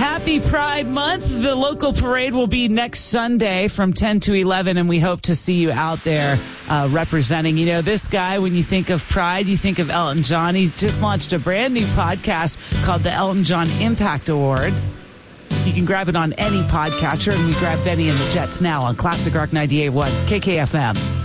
Happy Pride Month. The local parade will be next Sunday from 10 to 11, and we hope to see you out there representing. You know, this guy, when you think of Pride, you think of Elton John. He just launched a brand new podcast called the Elton John Impact Awards. You can grab it on any podcatcher, and we grab Benny and the Jets now on Classic Rock 98.1 KKFM.